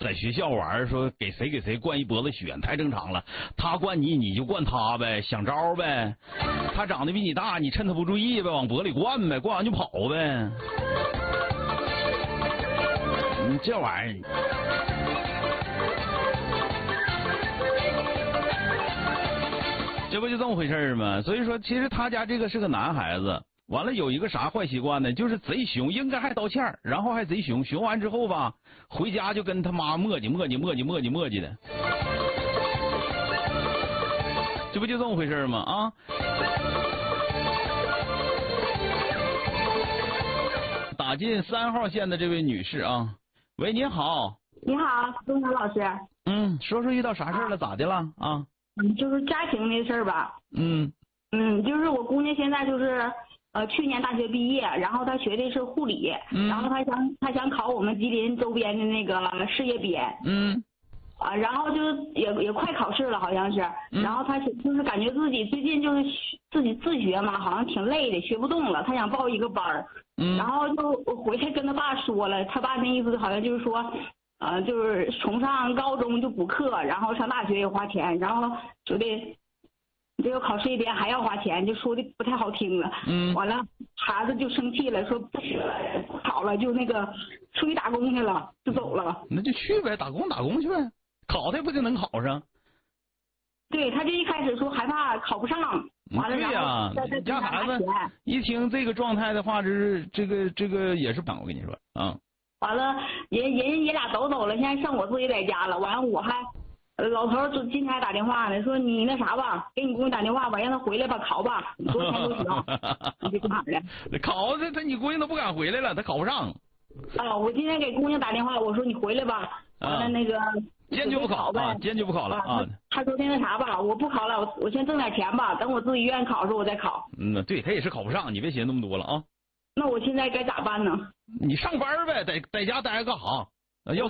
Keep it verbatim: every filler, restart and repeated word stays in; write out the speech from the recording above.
在学校玩，说给谁给谁灌一脖子血，太正常了。他灌你，你就灌他呗，想招呗。他长得比你大，你趁他不注意呗，往脖里灌呗，灌完就跑呗。你这玩意儿，这不就这么回事吗？所以说，其实他家这个是个男孩子。完了有一个啥坏习惯呢？就是贼凶，应该还道歉，然后还贼凶，凶完之后吧，回家就跟他妈磨叽磨叽磨叽磨叽磨叽的，这不就这么回事吗？啊！打进三号线的这位女士啊，喂，您好。 你好，东华老师。 嗯，说说遇到啥事儿了？咋的了啊？ 嗯，就是家庭的事儿吧。 嗯嗯，就是我姑娘现在就是呃去年大学毕业，然后她学的是护理， 嗯、 然后她想她想考我们吉林周边的那个事业编。 嗯。 啊，然后就也也快考试了，好像是， 嗯、 然后她就是感觉自己最近就是自己自学嘛，好像挺累的，学不动了，她想报一个班儿。 嗯。 然后就回来跟他爸说了，他爸那意思好像就是说。呃，就是从上高中就补课，然后上大学也花钱，然后说的这个考试一边还要花钱，就说的不太好听了。 嗯。 完了，孩子就生气了，说不学了，不考了，就那个出去打工去了，就走了。 那就去呗，打工打工去呗，考他不就能考上？ 对，他就一开始说害怕考不上，完了对呀，你家孩子一听这个状态的话，就是这个这个也是帮我跟你说啊。 完了，人人爷俩都走了，现在剩我自己在家了。完了，我还，老头就今天还打电话呢，说你那啥吧，给你姑娘打电话吧，让她回来吧，考吧，你多钱都行。你这干啥的？ 考他他你姑娘都不敢回来了，他考不上。 啊，我今天给姑娘打电话，我说你回来吧，完了那个坚决不考呗，坚决不考了啊。 他说的那啥吧，我不考了，我我先挣点钱吧，等我自己愿意考的时候我再考。 嗯，对他也是考不上，你别寻思那么多了啊。 那我现在该咋办呢？ 你上班呗，在在家待着干啥？